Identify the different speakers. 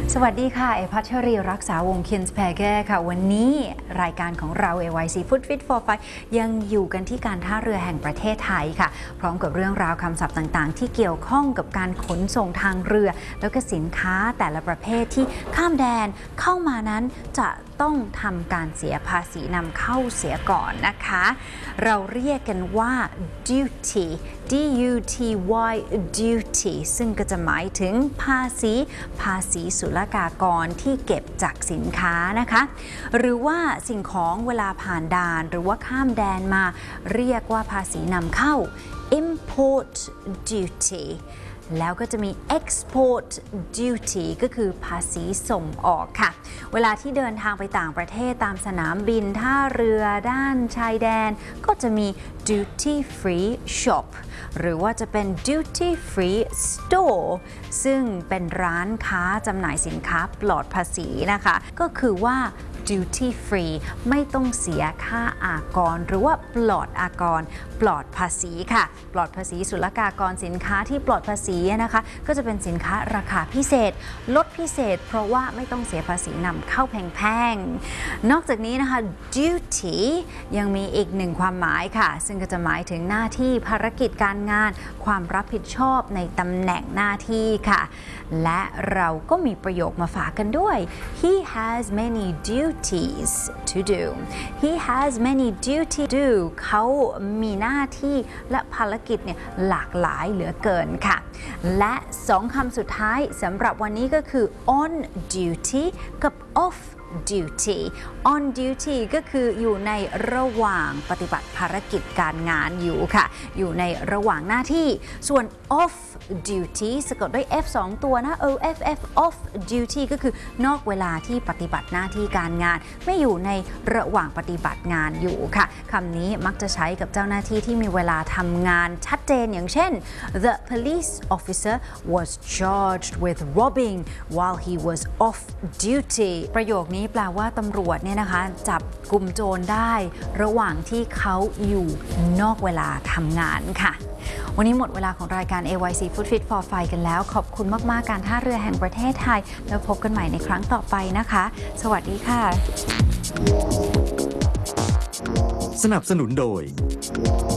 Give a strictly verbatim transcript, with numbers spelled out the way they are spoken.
Speaker 1: สวัสดีค่ะเอพัชรีรักษาวงเคียนสแพแก้ค่ะวันนี้รายการของเรา เอ วาย ซี Food Fit for Five ยังอยู่กันที่การท่าเรือแห่งประเทศไทยค่ะพร้อมกับเรื่องราวคำศัพท์ต่างๆที่เกี่ยวข้องกับการขนส่งทางเรือแล้วก็สินค้าแต่ละประเภทที่ข้ามแดนเข้ามานั้นจะต้องทำการเสียภาษีนำเข้าเสียก่อนนะคะเราเรียกกันว่า duty D U T Y duty ซึ่งก็จะหมายถึงภาษีภาษีศุลกากรที่เก็บจากสินค้านะคะหรือว่าสิ่งของเวลาผ่านด่านหรือว่าข้ามแดนมาเรียกว่าภาษีนำเข้า import dutyแล้วก็จะมี export duty ก็คือภาษีส่งออกค่ะเวลาที่เดินทางไปต่างประเทศตามสนามบินท่าเรือด้านชายแดนก็จะมี duty free shop หรือว่าจะเป็น duty free store ซึ่งเป็นร้านค้าจำหน่ายสินค้าปลอดภาษีนะคะก็คือว่าduty free ไม่ต้องเสียค่าอากรหรือว่าปลอดอากรปลอดภาษีค่ะปลอดภาษีศุลกากรสินค้าที่ปลอดภาษีนะคะก็จะเป็นสินค้าราคาพิเศษลดพิเศษเพราะว่าไม่ต้องเสียภาษีนำเข้าแพงๆนอกจากนี้นะคะ duty ยังมีอีกหนึ่งความหมายค่ะซึ่งก็จะหมายถึงหน้าที่ภารกิจการงานความรับผิดชอบในตำแหน่งหน้าที่ค่ะและเราก็มีประโยคมาฝากกันด้วย he has many duties to do he has many duties to do เขามีหน้าที่และภารกิจเนี่ยหลากหลายเหลือเกินค่ะและสองคำสุดท้ายสำหรับวันนี้ก็คือ on duty กับ off duty on duty ก็คืออยู่ในระหว่างปฏิบัติภารกิจการงานอยู่ค่ะอยู่ในระหว่างหน้าที่ส่วน off duty สะกดด้วย f สองตัวนะ o f f off duty ก็คือนอกเวลาที่ปฏิบัติหน้าที่การงานไม่อยู่ในระหว่างปฏิบัติงานอยู่ค่ะคำนี้มักจะใช้กับเจ้าหน้าที่ที่มีเวลาทำงานชัดเจนอย่างเช่น the police officer was charged with robbing while he was off duty ประโยคนี้แปลว่าตำรวจเนี่ยนะคะจับกุมโจรได้ระหว่างที่เขาอยู่นอกเวลาทำงานค่ะวันนี้หมดเวลาของรายการ เอ วาย ซี Food Fit for Five กันแล้วขอบคุณมากๆการท่าเรือแห่งประเทศไทยแล้วพบกันใหม่ในครั้งต่อไปนะคะสวัสดีค่ะ
Speaker 2: สนับสนุนโดย